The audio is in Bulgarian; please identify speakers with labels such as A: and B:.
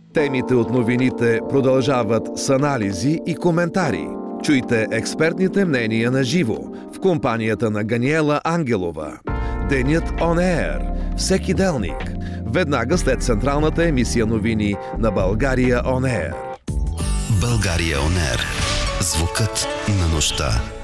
A: Темите от новините продължават с анализи и коментари. Чуйте експертните мнения на живо в компанията на Ганиела Ангелова. Денят On Air. Всеки делник. Веднага след централната емисия новини на България On Air.
B: България On Air. Звукът на нощта.